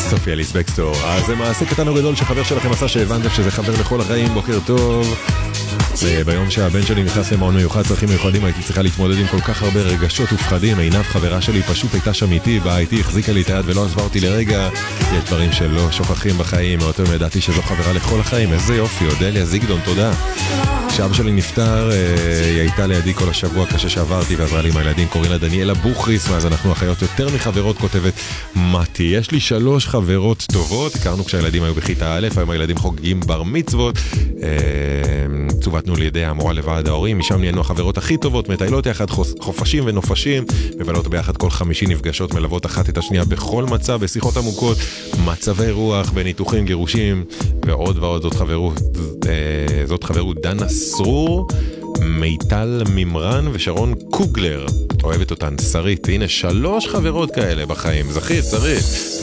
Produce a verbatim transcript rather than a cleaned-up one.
סופי אליס בקסטור. אז זה מעשה קטן או גדול שחבר שלכם עשה שהבנתם שזה חבר לכל החיים. בוקר טוב. ביום שהבן שלי נכנס למעון מיוחד צרכים מיוחדים הייתי צריכה להתמודד עם כל כך הרבה רגשות ופחדים. עינב חברה שלי פשוט הייתה שם איתי, באה איתי, החזיקה לי את היד ולא עזבה אותי לרגע. יש דברים שלא שוכחים בחיים, מאותו ידעתי שזו חברה לכל החיים. איזה יופי, אודליה זיגדון, תודה. כשאבא שלי נפטר, היא הייתה לידי כל השבוע קשה שעברתי ועזרה לי עם הילדים. קוראים לה דניאלה בוכריס, ואז אנחנו אחיות יותר מחברות. כותבת מתי, יש לי שלוש חברות טובות, הכרנו כשהילדים היו בכיתה א', היום הילדים חוגגים בר מצוות, צוותנו לידי המורה לוועד ההורים, משם נהיינו החברות הכי טובות, מטיילות יחד חופשים ונופשים, מבלות ביחד כל חמישי, נפגשות מלוות אחת את השנייה בכל מצב, בשיחות עמוקות, מצבי רוח, בניתוחים, גירושים ועוד ועוד. זאת חברות, זאת חברות דנה סרור, מיטל ממרן ושרון קוגלר, אוהבת אותן. שרית, הנה שלוש חברות כאלה בחיים, זכית, שרית.